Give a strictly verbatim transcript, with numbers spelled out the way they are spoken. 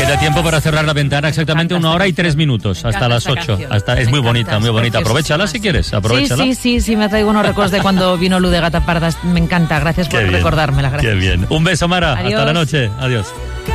queda tiempo para cerrar la ventana, exactamente una hora y tres minutos, hasta las ocho. Hasta, es muy bonita, muy bonita. Aprovechala si quieres, aprovechala. Sí, sí, sí, sí, me traigo unos recuerdos de cuando vino Lu de Gata Parda. Me encanta, gracias por recordármela. Gracias. Qué bien. Un beso, Mara. Adiós. Hasta la noche. Adiós.